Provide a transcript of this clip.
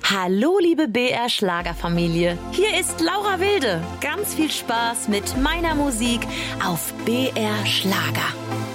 Hallo liebe BR Schlagerfamilie, hier ist Laura Wilde. Ganz viel Spaß mit meiner Musik auf BR Schlager.